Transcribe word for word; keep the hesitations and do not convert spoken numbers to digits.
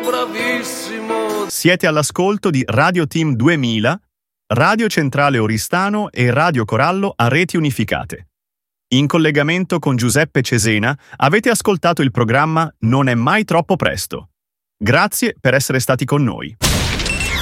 bravissimo. Siete all'ascolto di Radio Team duemila, Radio Centrale Oristano e Radio Corallo a reti unificate. In collegamento con Giuseppe Cesena avete ascoltato il programma Non è mai troppo presto. Grazie per essere stati con noi.